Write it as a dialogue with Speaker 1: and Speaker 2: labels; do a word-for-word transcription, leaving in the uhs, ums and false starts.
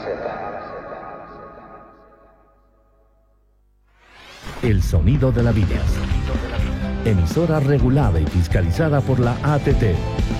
Speaker 1: El sonido de la vida. Emisora regulada y fiscalizada por la A T T.